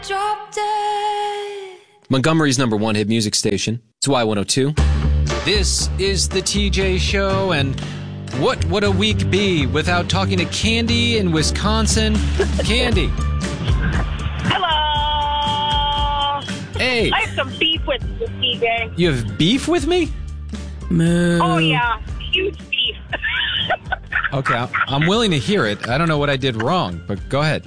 Drop dead. Montgomery's #1 hit music station. It's Y102. This is the TJ Show, and what would a week be without talking to Candy in Wisconsin? Candy. Hello. Hey. I have some beef with you, TJ. You have beef with me? Moo. Oh, yeah. Huge beef. Okay, I'm willing to hear it. I don't know what I did wrong, but go ahead.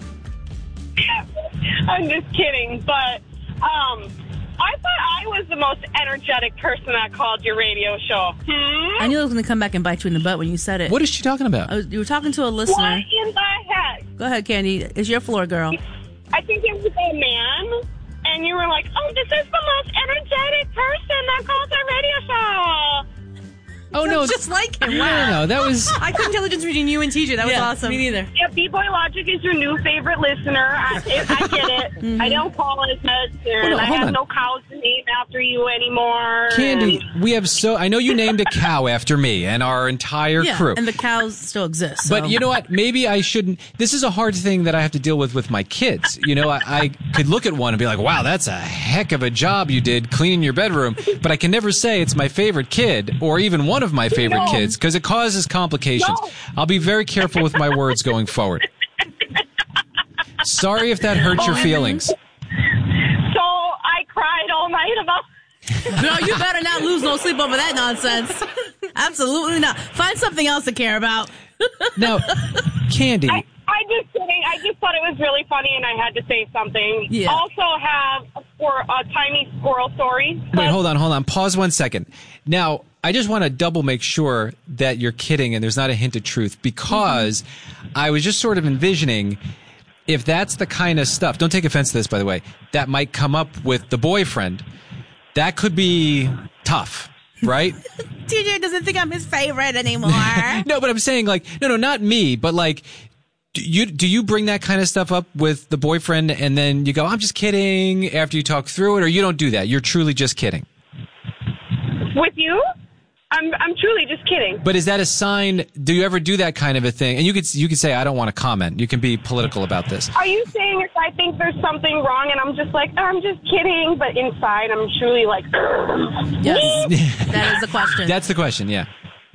I'm just kidding, but I thought I was the most energetic person that called your radio show. I knew I was going to come back and bite you in the butt when you said it. What is she talking about? You were talking to a listener. What in the heck? Go ahead, Candy. It's your floor, girl. I think it was a man, and you were like, oh, this is the most energetic person that calls our radio show. Oh, no. Just like him. No, that was... I couldn't tell the difference between you and TJ. That was awesome. Me neither. Yeah, B-Boy Logic is your new favorite listener. I get it. Mm-hmm. I don't call as much, and I hold have on. no cows to name after you anymore. Candy, and- we have I know you named a cow after me and our entire crew. And the cows still exist. But so. you know what? Maybe I shouldn't. This is a hard thing that I have to deal with my kids. You know, I could look at one and be like, wow, that's a heck of a job you did cleaning your bedroom. But I can never say it's my favorite kid or even one of my favorite kids because it causes complications. No. I'll be very careful with my words going forward. Sorry if that hurt your feelings. So I cried all night about. No, you better not lose no sleep over that nonsense. Absolutely not. Find something else to care about. Now, Candy. I'm just kidding. I just thought it was really funny, and I had to say something. Yeah. Also have a tiny squirrel story. Wait, hold on. Pause 1 second. Now, I just want to double make sure that you're kidding and there's not a hint of truth because I was just sort of envisioning if that's the kind of stuff, don't take offense to this, by the way, that might come up with the boyfriend, that could be tough, right? TJ doesn't think I'm his favorite anymore. No, but I'm saying like, no, not me, but like, do you bring that kind of stuff up with the boyfriend and then you go, I'm just kidding after you talk through it, or you don't do that? You're truly just kidding. With you? I'm truly just kidding. But is that a sign? Do you ever do that kind of a thing? And you could say, I don't want to comment. You can be political about this. Are you saying if I think there's something wrong and I'm just like, oh, I'm just kidding, but inside I'm truly like, Yes. That is the question. That's the question, yeah.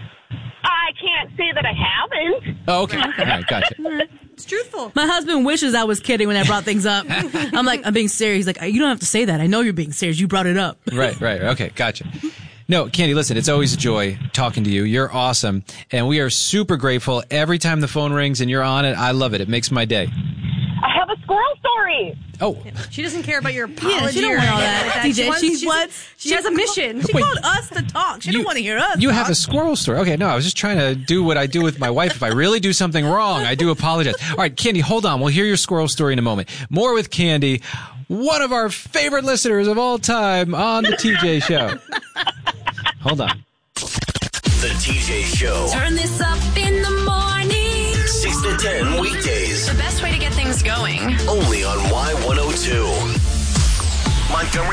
I can't say that I haven't. Oh, okay. All right, gotcha. It's truthful. My husband wishes I was kidding when I brought things up. I'm like, I'm being serious. He's like, you don't have to say that. I know you're being serious. You brought it up. Right. Okay, gotcha. No, Candy, listen, it's always a joy talking to you. You're awesome. And we are super grateful every time the phone rings and you're on it. I love it. It makes my day. I have a squirrel story. Oh, She doesn't care about your apology. she don't or want all anything that. like TJ, She has a mission. She Wait. called us to talk. She didn't want to hear us. you talk. have a squirrel story. Okay, no, I was just trying to do what I do with my wife. If I really do something wrong, I do apologize. All right, Candy, hold on. We'll hear your squirrel story in a moment. More with Candy, one of our favorite listeners of all time on the TJ Show. Hold on. The TJ Show. Turn this up in the morning. 6 to 10 weekdays. The best way to get things going. Only on Y102. Montgomery.